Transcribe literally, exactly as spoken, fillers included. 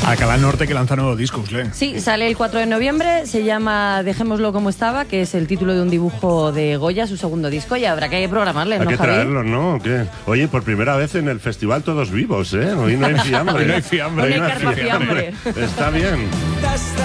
Alcalá Norte, que lanza nuevo disco, Usle. Sí, sale el cuatro de noviembre, se llama Dejémoslo como estaba, que es el título de un dibujo de Goya, su segundo disco, y habrá que programarle, ¿no, Hay que Javi? traerlos, ¿no? ¿O qué? Oye, por primera vez en el festival todos vivos, ¿eh? Hoy no hay fiambre. Hoy no hay fiambre. Hoy no hay Hoy carpa fiambre. Está bien.